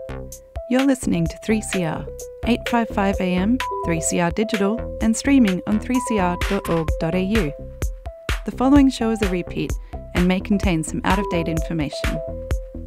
You're listening to 3CR, 855 AM, 3CR Digital, and streaming on 3cr.org.au. The following show is a repeat and may contain some out-of-date information.